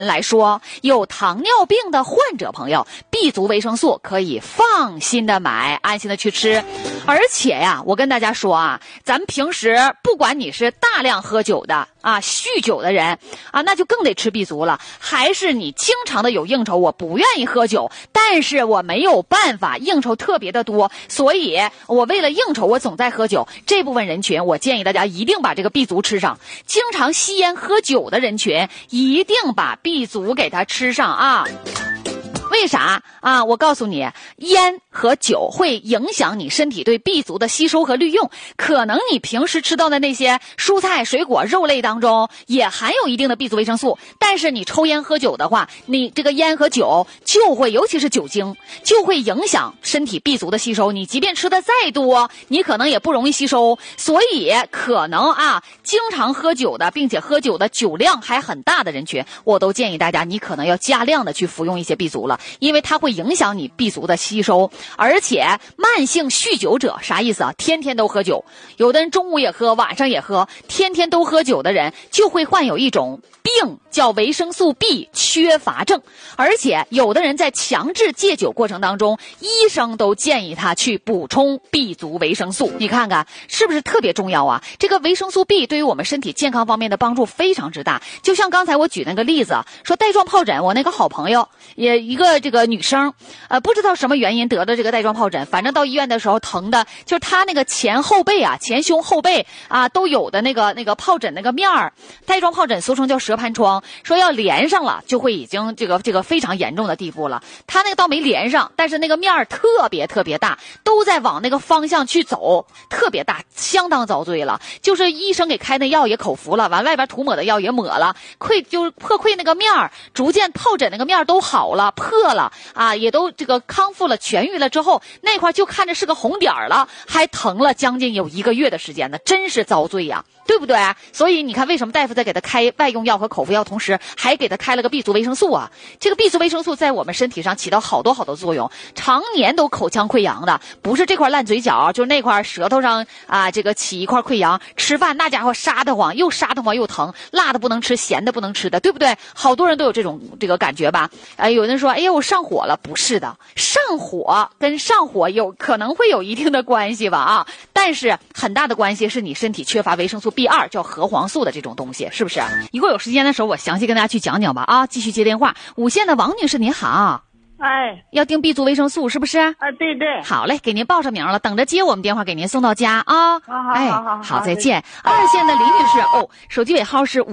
来说，有糖尿病的患者朋友，B 族维生素可以放心的买，安心的去吃。而且呀，我跟大家说啊，咱们平时不管你是大量喝酒的啊，酗酒的人啊，那就更得吃 B 族了。还是你经常的有应酬，我不愿意喝酒，但是我没有办法，应酬特别的多，所以我为了应酬我总在喝酒。这部分人群，我建议大家一定把这个 B 族吃上。经常吸烟喝酒的人群，一定把 B 族给它吃上啊。为啥啊？我告诉你，烟和酒会影响你身体对 B 族的吸收和利用。可能你平时吃到的那些蔬菜、水果、肉类当中也含有一定的 B 族维生素，但是你抽烟喝酒的话，你这个烟和酒就会，尤其是酒精，就会影响身体 B 族的吸收。你即便吃的再多，你可能也不容易吸收。所以可能啊，经常喝酒的，并且喝酒的酒量还很大的人群，我都建议大家，你可能要加量的去服用一些 B 族了。因为它会影响你 B 族的吸收。而且慢性酗酒者啥意思啊？天天都喝酒，有的人中午也喝，晚上也喝，天天都喝酒的人就会患有一种病叫维生素 B 缺乏症。而且有的人在强制戒酒过程当中，医生都建议他去补充 B 族维生素。你看看是不是特别重要啊？这个维生素 B 对于我们身体健康方面的帮助非常之大。就像刚才我举那个例子，说带状疱疹，我那个好朋友也一个这个女生，不知道什么原因得了这个带状疱疹，反正到医院的时候疼的，就是她那个前后背啊，前胸后背啊都有的那个疱疹那个面儿，带状疱疹俗称叫蛇盘疮，说要连上了就会已经这个非常严重的地步了。她那个倒没连上，但是那个面儿特别特别大，都在往那个方向去走，特别大，相当遭罪了。就是医生给开那药也口服了，完外边涂抹的药也抹了，就是破溃那个面儿，逐渐疱疹那个面儿都好了，破了啊，也都这个康复了，痊愈了之后，那块就看着是个红点儿了，还疼了将近有1个月的时间呢，真是遭罪呀，对不对？所以你看，为什么大夫在给他开外用药和口服药同时，还给他开了个 B 族维生素啊？这个 B 族维生素在我们身体上起到好多好多作用，常年都口腔溃疡的，不是这块烂嘴角，就是那块舌头上啊，这个起一块溃疡，吃饭那家伙沙得慌，又沙得慌又疼，辣的不能吃，咸的不能吃的，对不对？好多人都有这个感觉吧？有人说，哎呀，我上火了，不是的，上火跟上火可能会有一定的关系吧啊，但是很大的关系是你身体缺乏维生素 B2，叫核黄素的这种东西，是不是？一会儿有时间的时候，我详细跟大家去讲讲吧啊！继续接电话，五线的王女士您好。 哎， 要订 B 族维生素是不是？ 对对。 好嘞，给您报上名了，等着接我们电话给您送到家啊。好，再见。二线的李女士手机尾号是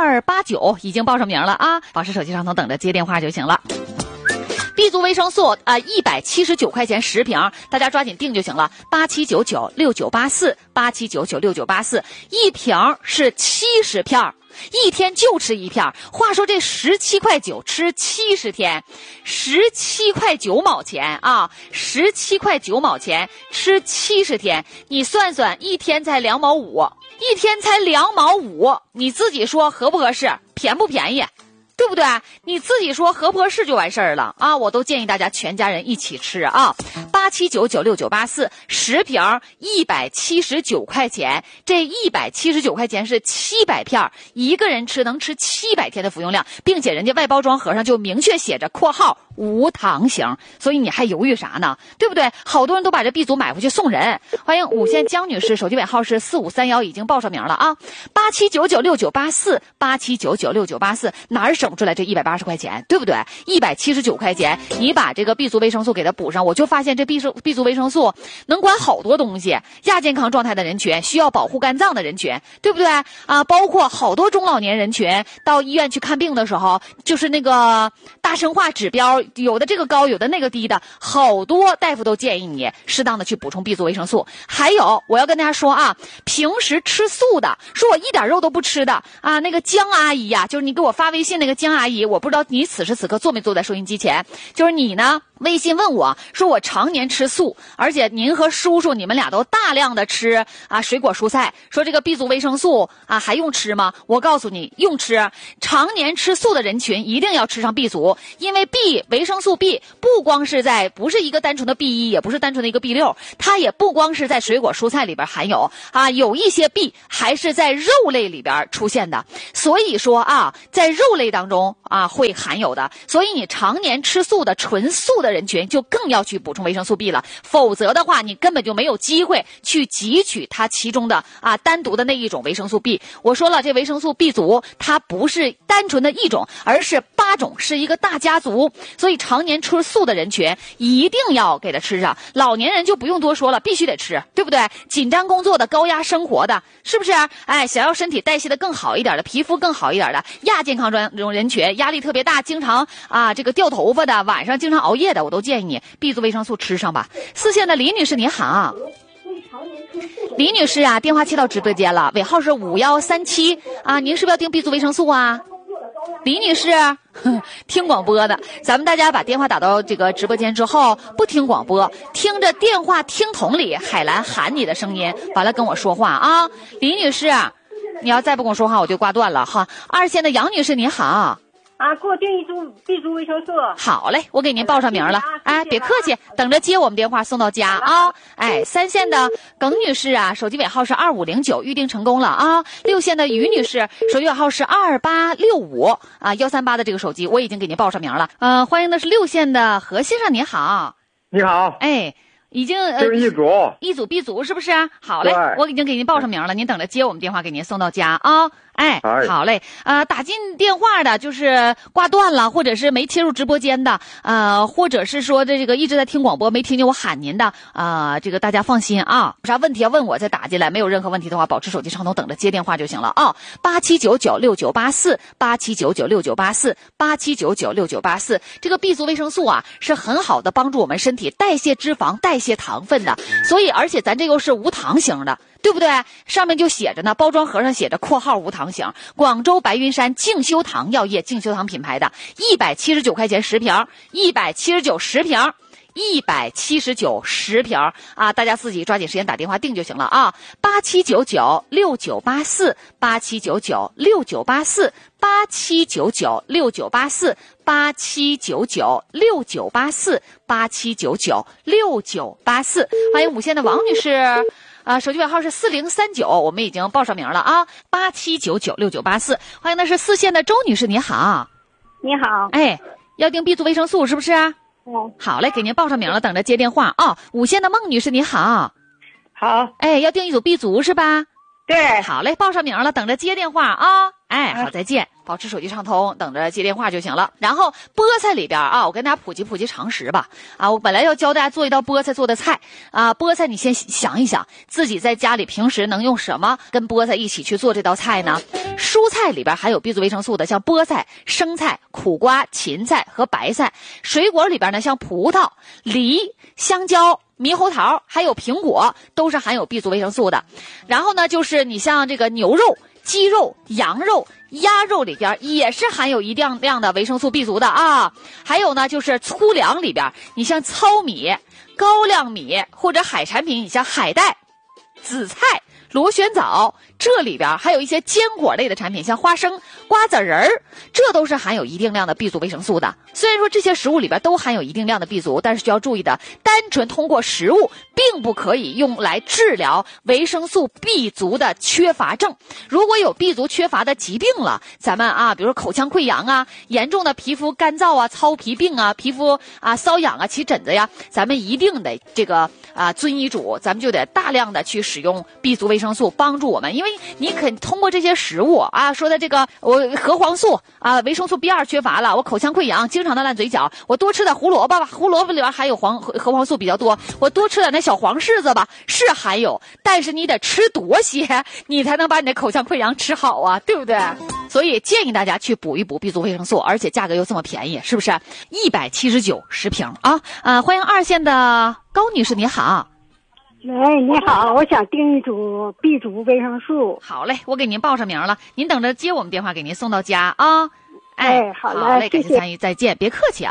5289，已经报上名了啊，保持手机上头等着接电话就行了。B 族维生素179块钱10瓶，大家抓紧订就行了。87996984，87996984，一瓶是70片。一天就吃1片，话说这17块9吃70天，17块9毛钱啊，17块9毛钱吃70天，你算算一天才2毛5，一天才2毛5，你自己说合不合适，便不便宜？对不对？你自己说合不合适就完事儿了啊！我都建议大家全家人一起吃啊！87996984，10瓶179块钱，这179块钱是700片，一个人吃能吃700天的服用量，并且人家外包装盒上就明确写着括号无糖型，所以你还犹豫啥呢？对不对？好多人都把这 B 族买回去送人。欢迎五线江女士，手机尾号是4531，已经报上名了啊！87996984，87996984，哪儿省不出来这180块钱，对不对？179块钱，你把这个 B 族维生素给它补上，我就发现这 B 族维生素能管好多东西，亚健康状态的人群，需要保护肝脏的人群，对不对啊？包括好多中老年人群到医院去看病的时候，就是那个大生化指标，有的这个高，有的那个低的，好多大夫都建议你适当的去补充 B 族维生素。还有我要跟大家说啊，平时吃素的，说我一点肉都不吃的啊，那个江阿姨呀，就是你给我发微信那个江阿姨，我不知道你此时此刻坐没坐在收音机前，就是你呢微信问我说我常年吃素，而且您和叔叔你们俩都大量的吃啊水果蔬菜，说这个 B 族维生素啊还用吃吗？我告诉你用吃，常年吃素的人群一定要吃上 B 族，因为 维生素 B 不光是不是一个单纯的 B1， 也不是单纯的一个 B6， 它也不光是在水果蔬菜里边含有啊，有一些 B 还是在肉类里边出现的。所以说啊，在肉类当当中会含有的。所以你常年吃素的纯素的人群就更要去补充维生素 B 了，否则的话你根本就没有机会去汲取它其中的单独的那一种维生素 B。我说了，这维生素 B 族它不是单纯的一种，而是8种，是一个大家族。所以常年吃素的人群一定要给它吃上，老年人就不用多说了，必须得吃，对不对？紧张工作的、高压生活的，是不是？想要身体代谢的更好一点的，皮肤更好一点的亚健康这种人群，压力特别大，经常这个掉头发的，晚上经常熬夜的，我都建议你 B 族维生素吃上吧。4线的李女士你好。李女士电话接到直播间了，尾号是5137您是不是要订 B 族维生素啊？李女士听广播的，咱们大家把电话打到这个直播间之后，不听广播，听着电话听筒里海兰喊你的声音，完了跟我说话啊。李女士，你要再不跟我说话我就挂断了哈。2线的杨女士你好。 给我订一株 B 族维生素。 好嘞，我给您报上名了。别客气，等着接我们电话送到家啊。3线的耿女士手机尾号是2509，预定成功了6线的于女士，手机尾号是2865138的这个手机我已经给您报上名了。欢迎的是6线的何先生，你好。 你好。 已经就是一组 B 族是不是？好嘞，我已经给您报上名了，您等着接我们电话给您送到家啊。好嘞。打进电话的就是挂断了，或者是没切入直播间的，或者是说这个一直在听广播没听见我喊您的，这个大家放心有啥问题要问我再打进来，没有任何问题的话保持手机畅通，等着接电话就行了879969848799698487996984。这个 B 族维生素是很好的帮助我们身体代谢脂肪、代谢糖分的，所以而且咱这又是无糖型的，对不对？上面就写着呢，包装盒上写着括号无糖型，广州白云山净修堂药业净修堂品牌的，179块钱10瓶，179十瓶，179十瓶大家自己抓紧时间打电话订就行了87996984，87996984，87996984，欢迎5线的王女士。手机尾号是4039，我们已经报上名了87996984。欢迎的是4线的周女士，你好。 你好。 要订 B 族维生素是不是？好嘞，给您报上名了，等着接电话5线的孟女士，你好。 好。 要订一组 B 族是吧？ 对。 好嘞，报上名了，等着接电话好，再见。保持手机畅通，等着接电话就行了。然后菠菜里边我跟大家普及常识吧。我本来要教大家做一道菠菜做的菜菠菜你先想一想，自己在家里平时能用什么跟菠菜一起去做这道菜呢？蔬菜里边含有 B 族维生素的，像菠菜、生菜、苦瓜、芹菜和白菜。水果里边呢，像葡萄、梨、香蕉、猕猴桃还有苹果都是含有 B 族维生素的。然后呢，就是你像这个牛肉、鸡肉、羊肉、鸭肉里边也是含有一定量的维生素 B 族的还有呢，就是粗粮里边，你像糙米、高粱米或者海产品，你像海带、紫菜、螺旋藻，这里边还有一些坚果类的产品，像花生、瓜子仁这都是含有一定量的 B 族维生素的。虽然说这些食物里边都含有一定量的 B 族，但是需要注意的，单纯通过食物并不可以用来治疗维生素 B 族的缺乏症。如果有 B 族缺乏的疾病了，咱们比如说口腔溃疡严重的皮肤干燥糙皮病皮肤瘙痒起疹子呀，咱们一定得这个遵医嘱，咱们就得大量的去使用 B 族维生素帮助我们。因为你肯通过这些食物说的这个我核黄素维生素 B2 缺乏了，我口腔溃疡，经常的烂嘴角，我多吃点胡萝卜吧，胡萝卜里边含有核黄素比较多，我多吃点那小黄柿子吧，是含有，但是你得吃多些你才能把你的口腔溃疡吃好对不对？所以建议大家去补一补 B 族维生素，而且价格又这么便宜，是不是？179十瓶欢迎2线的高女士，你好。 喂，你好，我想订一组 B 族维生素。 好嘞，我给您报上名了，您等着接我们电话给您送到家好嘞，感谢参与，再见，别客气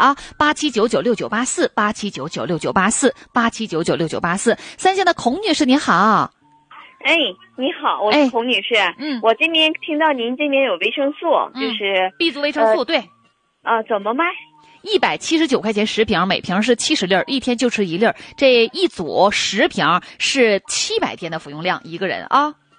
879969848799698487996984。3线的孔女士你好。 你好，我是孔女士。我这边听到您这边有维生素，就是 B 族维生素，对。 怎么卖 ？179块钱10瓶，每瓶是70粒，一天就吃1粒，这一组10瓶是700天的服用量，一个人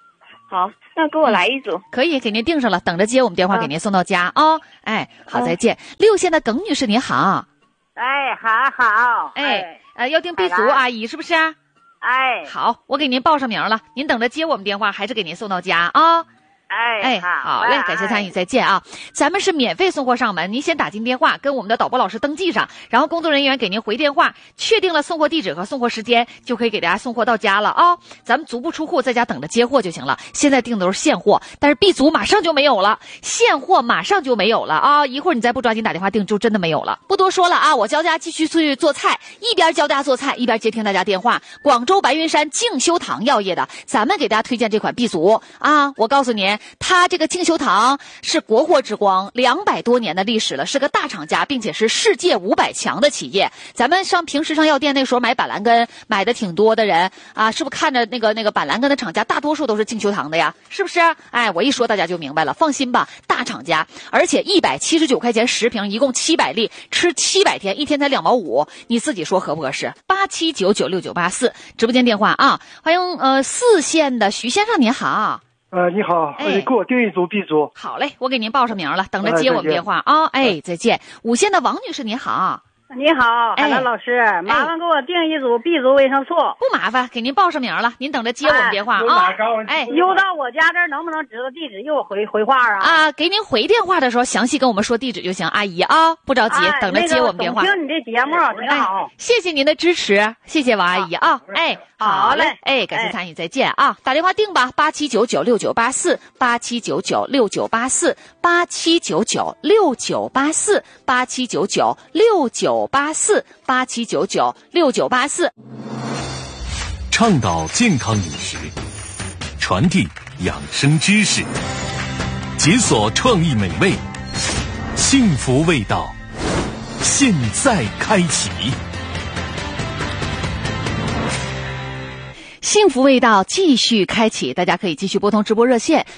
好，那给我来一组。 可以，给您订上了，等着接我们电话，给您送到家啊。哎，好，再见。6线的耿女士您好。 哎，好。 要订 B 组阿姨是不是？ 哎， 好，我给您报上名了，您等着接我们电话，还是给您送到家啊？好嘞，感谢参与，再见啊！咱们是免费送货上门，您先打进电话，跟我们的导播老师登记上，然后工作人员给您回电话，确定了送货地址和送货时间，就可以给大家送货到家了啊！咱们足不出户，在家等着接货就行了。现在订的都是现货，但是 B 组马上就没有了，现货马上就没有了啊！一会儿你再不抓紧打电话订，就真的没有了。不多说了啊，我教大家继续去做菜，一边教大家做菜，一边接听大家电话。广州白云山静修堂药业的，咱们给大家推荐这款 B 组啊，我告诉您。它这个静修堂是国货之光，200多年的历史了，是个大厂家，并且是世界500强的企业。咱们平时上药店那时候买板蓝根买的挺多的人啊，是不是看着那个板蓝根的厂家大多数都是静修堂的呀？是不是？哎，我一说大家就明白了，放心吧，大厂家，而且179块钱10瓶，一共700粒，吃700天，一天才2毛5，你自己说合不合适？87996984直播间电话啊，欢迎4线的徐先生您好。 你好，给我订一组 B 组。 好嘞，我给您报上名了，等着接我们电话啊。再见。5线的王女士您好。 你好，海兰老师，麻烦给我订一组 B 族维生素。 不麻烦，给您报上名了，您等着接我们电话啊。 邮到我家这儿能不能知道地址又回话啊？ 给您回电话的时候详细跟我们说地址就行，阿姨啊，不着急，等着接我们电话。 听你这节目挺好， 谢谢您的支持，谢谢王阿姨啊。好嘞，感谢参与，再见啊！打电话订吧，87996984，87996984，87996984，87996984。 倡导健康饮食，传递养生知识，解锁创意美味，幸福味道，现在开启。 幸福味道继续开启，大家可以继续拨通直播热线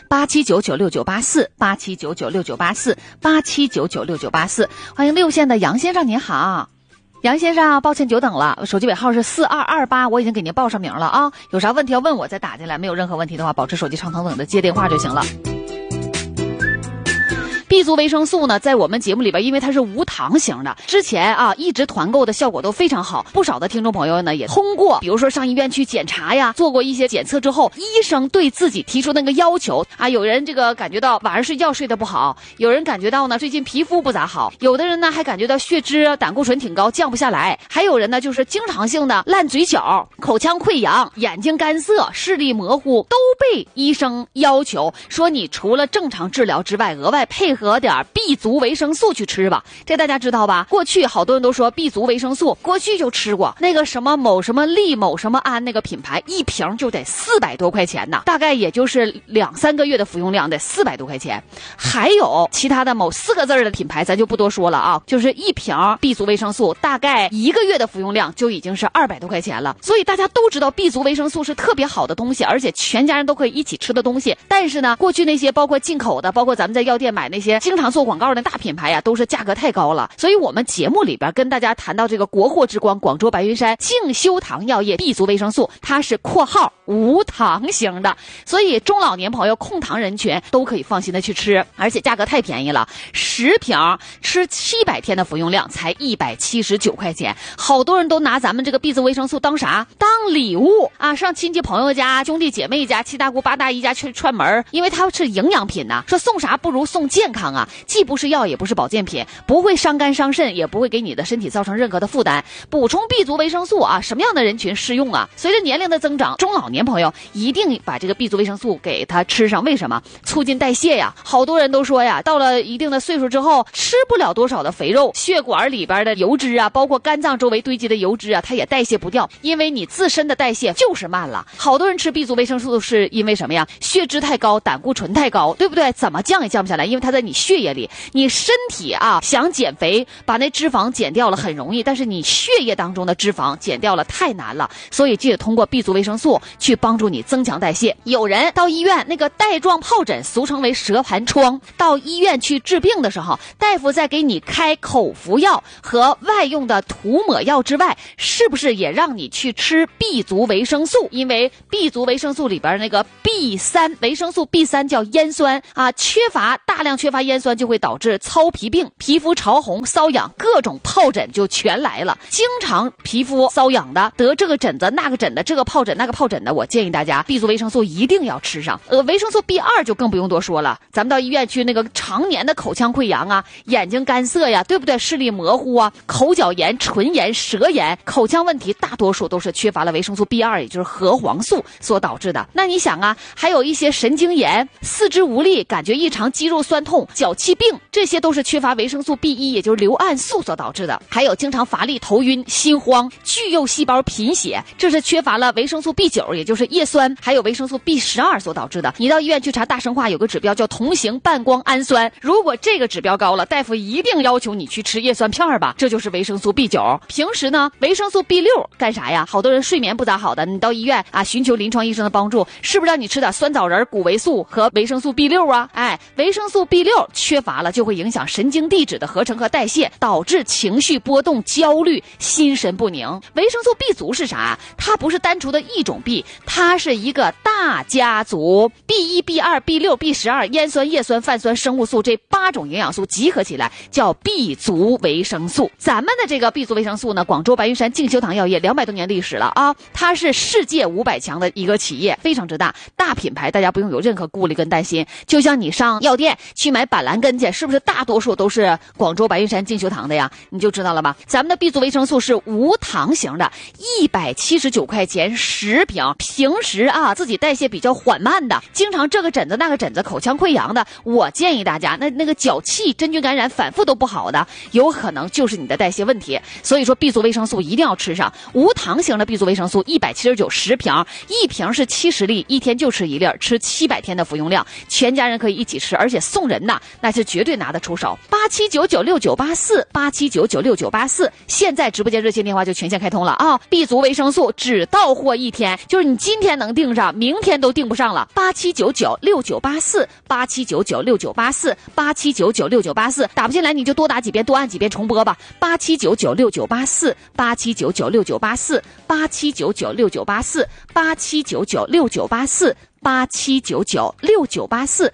87996984，87996984，87996984。欢迎6线的杨先生您好。杨先生，抱歉久等了，手机尾号是4228，我已经给您报上名了啊。有啥问题要问我再打进来，没有任何问题的话，保持手机畅通，等着接电话就行了。B 族维生素呢，在我们节目里边，因为它是无糖型的，之前一直团购的效果都非常好，不少的听众朋友呢也通过，比如说上医院去检查呀，做过一些检测之后，医生对自己提出那个要求啊，有人这个感觉到晚上睡觉睡得不好，有人感觉到呢最近皮肤不咋好，有的人呢还感觉到血脂、胆固醇挺高，降不下来，还有人呢就是经常性的烂嘴角、口腔溃疡、眼睛干涩、视力模糊，都被医生要求说你除了正常治疗之外，额外配合点 B 族维生素去吃吧。这大家知道吧？过去好多人都说 B 族维生素，过去就吃过那个什么某什么利某什么安那个品牌，一瓶就得400多块钱呢，大概也就是2-3个月的服用量得400多块钱。还有其他的某4个字的品牌咱就不多说了啊，就是一瓶 B 族维生素大概1个月的服用量就已经是200多块钱了。所以大家都知道 B 族维生素是特别好的东西，而且全家人都可以一起吃的东西。但是呢，过去那些包括进口的，包括咱们在药店买那些经常做广告的大品牌呀，都是价格太高了。所以我们节目里边跟大家谈到这个国货之光广州白云山静修堂药业 B 族维生素，它是括号无糖型的，所以中老年朋友控糖人群都可以放心的去吃，而且价格太便宜了，10瓶吃700天的服用量才179块钱。好多人都拿咱们这个 B 族维生素当啥？当礼物啊，上亲戚朋友家、兄弟姐妹家、七大姑八大姨家去串门，因为它是营养品呐，说送啥不如送健康啊，既不是药也不是保健品，不会伤肝伤肾，也不会给你的身体造成任何的负担。补充 B 族维生素啊，什么样的人群适用啊？随着年龄的增长，中老年朋友一定把这个 B 族维生素给它吃上。为什么？促进代谢呀。好多人都说呀，到了一定的岁数之后，吃不了多少的肥肉，血管里边的油脂啊，包括肝脏周围堆积的油脂啊，它也代谢不掉，因为你自身的代谢就是慢了。好多人吃 B 族维生素是因为什么呀？血脂太高，胆固醇太高，对不对？怎么降也降不下来，因为它在你你血液里。你身体啊想减肥，把那脂肪减掉了很容易，但是你血液当中的脂肪减掉了太难了，所以记得通过 B 族维生素去帮助你增强代谢。有人到医院那个带状疱疹，俗称为蛇盘疮，到医院去治病的时候，大夫在给你开口服药和外用的涂抹药之外，是不是也让你去吃 B 族维生素？因为 B 族维生素里边那个 B3 维生素 B3叫烟酸啊，大量缺乏烟酸就会导致糙皮病、皮肤潮红、瘙痒，各种疱疹就全来了。经常皮肤瘙痒的，得这个疹子那个疹的，这个疱疹那个疱疹的，我建议大家 B 族维生素一定要吃上。维生素 B2 就更不用多说了，咱们到医院去那个常年的口腔溃疡啊，眼睛干涩呀，对不对？视力模糊啊，口角炎、唇炎、舌炎，口腔问题大多数都是缺乏了维生素 B2， 也就是核黄素所导致的。那你想啊，还有一些神经炎、四肢无力、感觉异常、肌肉酸痛、脚气病，这些都是缺乏维生素 B1， 也就是硫胺素所导致的。还有经常乏力、头晕、心慌、巨幼细胞贫血，这是缺乏了维生素 B9， 也就是叶酸，还有维生素 B12 所导致的。你到医院去查大生化有个指标叫同型半胱氨酸，如果这个指标高了，大夫一定要求你去吃叶酸片吧，这就是维生素 B9。平时呢，维生素 B6 干啥呀？好多人睡眠不咋好的，你到医院啊寻求临床医生的帮助，是不是让你吃点酸枣仁、谷维素和维生素 B6 啊？维生素 B6 缺乏了就会影响神经递质的合成和代谢，导致情绪波动、焦虑、心神不宁。维生素 B 族是啥？它不是单纯的一种 B， 它是一个大家族。B1、B2、B6、B12、烟酸、叶酸、泛酸、生物素这8种营养素集合起来叫 B 族维生素。咱们的这个 B 族维生素呢，广州白云山静修堂药业200多年历史了啊，它是世界500强的一个企业，非常之大，大品牌，大家不用有任何顾虑跟担心。就像你上药店去买板蓝根去，是不是大多数都是广州白云山静修堂的呀？你就知道了吧。咱们的 B 族维生素是无糖型的，179块钱10瓶。平时啊自己代谢比较缓慢的，经常这个疹子那个疹子、口腔溃疡的，我建议大家那个脚气、真菌感染反复都不好的，有可能就是你的代谢问题。所以说 B 族维生素一定要吃上。无糖型的 B 族维生素179 10瓶，一瓶是70粒，一天就吃1粒，吃700天的服用量，全家人可以一起吃，而且送人呐，那是绝对拿得出手。87996984 87996984，现在直播间热线电话就全线开通了啊！ B 族维生素只到货1天，就是你今天能订上，明天都订不上了。87996984 87996984 87996984，打不进来你就多打几遍，多按几遍重播吧。87996984 87996984 87996984 87996984 87996984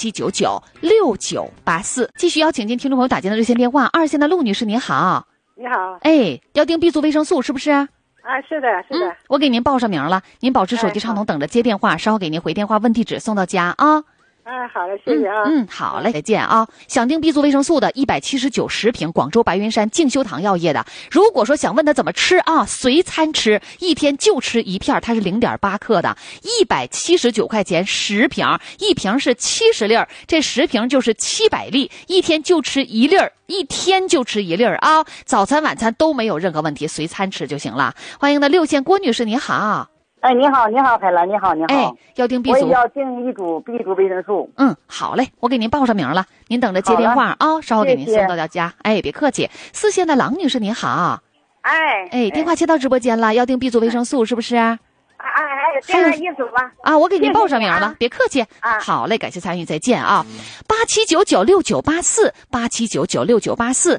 87996984。继续邀请进听众朋友打进的热线电话，二线的陆女士您好。 你好。 要订 B 族维生素是不是？ 是的，是的。 我给您报上名了，您保持手机畅通，等着接电话，稍后给您回电话问地址送到家啊。 好了，谢谢啊。 好嘞，再见啊。想订 B 族维生素的179 10瓶，广州白云山静修堂药业的。如果说想问他怎么吃啊，随餐吃，一天就吃1片，它是0.8克的，179块钱10瓶，一瓶是70粒，这10瓶就是700粒，一天就吃1粒，一天就吃1粒啊。早餐晚餐都没有任何问题，随餐吃就行了。欢迎的6线郭女士，你好。 你好，凯兰，你好。 要订 B 族， 我也要订一组 B 族维生素。 好嘞，我给您报上名了，您等着接电话啊，稍后给您送到家。别客气。4线的郎女士，您好。电话接到直播间了，要订 B 族维生素是不是？ 订了一组吧。 我给您报上名了，别客气。好嘞，感谢参与，再见啊。87996984 87996984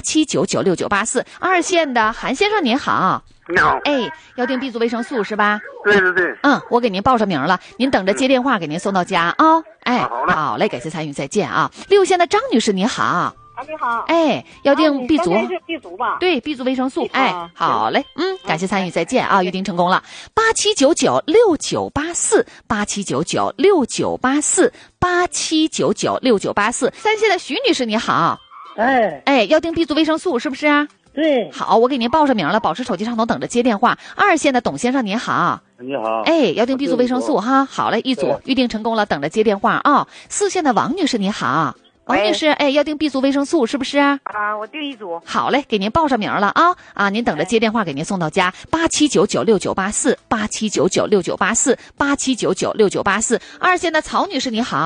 87996984。2线的韩先生您好。 你好。 要订 B 族维生素是吧？ 对。 我给您报上名了，您等着接电话给您送到家啊。好嘞，感谢参与，再见啊。6线的张女士您好。 你好。 要订 B 族。 是 B 族吧？ 对 ，B 族维生素。好嘞，感谢参与，再见啊，预定成功了。87996984 87996984 87996984。3线的徐女士你好。要订 B 族维生素是不是啊？ 对。 好，我给您报上名了，保持手机畅通，等着接电话。2线的董先生您好。 你好。 要订 B 族维生素哈。好嘞，一组预定成功了，等着接电话啊。4线的王女士你好。王女士，要订 B 族维生素是不是啊？ 我订一组。 好嘞，给您报上名了啊。您等着接电话给您送到家。87996984 87996984 87996984。2线的曹女士你好。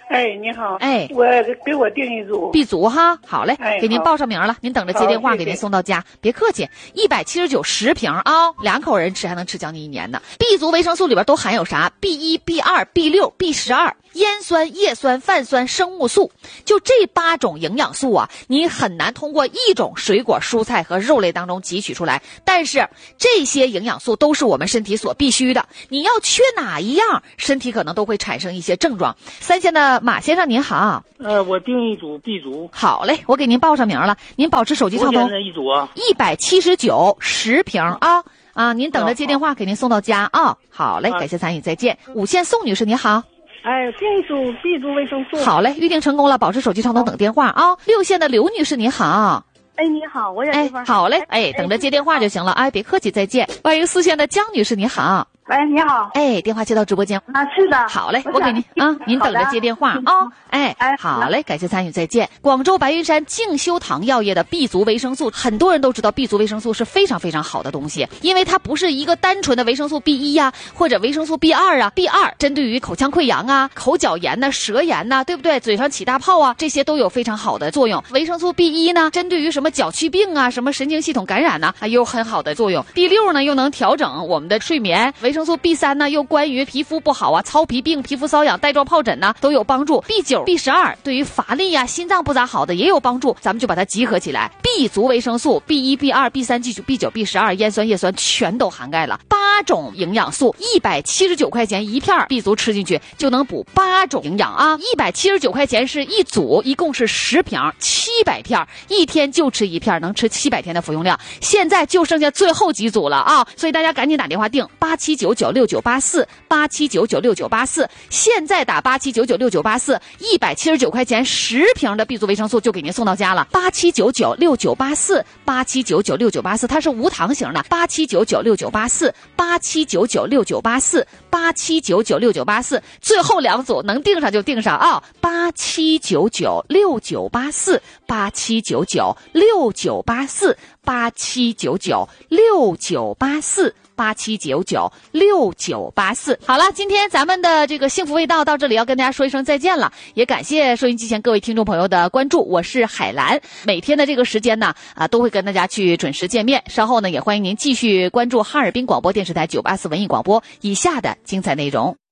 哎，你好。 哎， 我给我订一组 B 组哈，好嘞， 哎， 给您报上名了，您等着接电话，给您送到家，别客气。179 10瓶啊，2口人吃还能吃将近1年呢。B 族维生素里边都含有啥 ？B1、B2、B6、B12。烟酸、叶酸、泛酸、生物素，就这8种营养素啊，你很难通过一种水果、蔬菜和肉类当中汲取出来。但是这些营养素都是我们身体所必须的，你要缺哪一样，身体可能都会产生一些症状。3线的马先生您好， 我订一组 B 族。 好嘞，我给您报上名了，您保持手机畅通。 一组啊 179 10瓶啊，您等着接电话，给您送到家啊。好嘞，感谢参与，再见。5线宋女士您好。 哎，订一组 B 族维生素。 好嘞，预定成功了，保持手机畅通，等电话啊。6线的刘女士您好。 哎，你好，我也这块。 好嘞，等着接电话就行了，别客气，再见。欢迎4线的江女士您好。 喂，你好。 电话接到直播间。 是的。 好嘞，我给您您等着接电话啊。好嘞，感谢参与，再见。广州白云山静修堂药业的 B 族维生素，很多人都知道 B 族维生素是非常非常好的东西，因为它不是一个单纯的维生素 B1 呀，或者维生素 B2 啊。B2 针对于口腔溃疡啊、口角炎呐、舌炎呐，对不对？嘴上起大泡啊，这些都有非常好的作用。维生素 B1 呢，针对于什么脚气病啊、什么神经系统感染呐，也有很好的作用。B6 呢，又能调整我们的睡眠。维生素 B3 呢，又关于皮肤不好啊、糙皮病、皮肤瘙痒、带状疱疹呐，都有帮助。B9、B12 对于乏力呀、心脏不咋好的也有帮助，咱们就把它集合起来。B 族维生素 B1、B2、B3、B9、B12、烟酸、叶酸全都涵盖了8种营养素，179块钱一片 B 族吃进去就能补8种营养啊！179块钱是一组，一共是10瓶，700片，一天就吃一片，能吃700天的服用量。现在就剩下最后几组了啊，所以大家赶紧打电话订87996984，87996984，现在打87996984，179块钱10瓶的 B 族维生素就给您送到家了。87996984，87996984，它是无糖型的。87996984，87996984，87996984，最后2组能订上就订上啊！87996984，87996984，87996984。好了，今天咱们的这个幸福味道到这里要跟大家说一声再见了，也感谢收音机前各位听众朋友的关注，我是海兰。每天的这个时间呢，都会跟大家去准时见面。稍后呢，也欢迎您继续关注哈尔滨广播电视台984文艺广播以下的精彩内容。